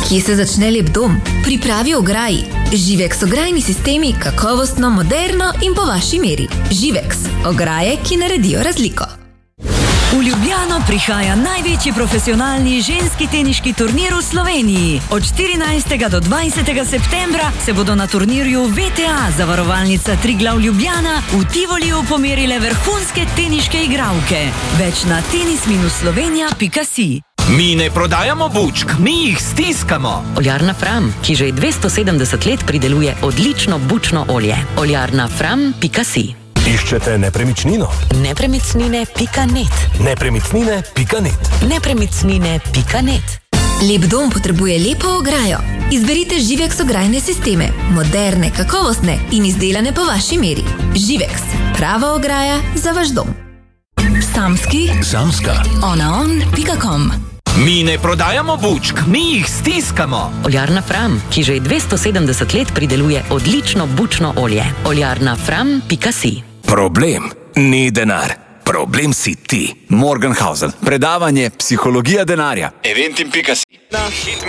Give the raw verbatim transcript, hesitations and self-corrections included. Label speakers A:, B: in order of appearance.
A: Kje se začne lep dom? Pripravi ograji. Živex ograjni sistemi kakovostno, moderno in po vaši meri. Živex, ograje, ki naredijo razliko.
B: V Ljubljano prihaja največji profesionalni ženski teniški turnir v Sloveniji. Od štirinajstega do dvajsetega septembra se bodo na turnirju V T A Zavarovalnica Triglav Ljubljana v Tivoliju pomerile vrhunske teniške igralke. Več na tenis slovenija pika si.
C: Mi ne prodajamo bučk, mi jih stiskamo.
D: Oljarna Fram, ki že dvesto sedemdeset let prideluje odlično bučno olje. oljarna fram pika si.
E: Iščete nepremičnino?
D: Nepremičnine pika net.
E: Nepremičnine pika net.
D: Nepremičnine pika net.
A: Lep dom potrebuje lepo ograjo. Izberite Živex ograjne sisteme. Moderne, kakovostne in izdelane po vaši meri. Živex, prava ograja za vaš dom.
B: Samski,
E: Samska.
B: onaon pika com.
C: Mi ne prodajamo bučk, mi jih stiskamo.
D: Oljarna Fram, ki že dvesto sedemdeset let prideluje odlično bučno olje. oljarna fram pika si.
F: Problem ni denar. Problem si ti. Morgenhausen. Predavanje Psihologija denarja.
G: Eventim pika si.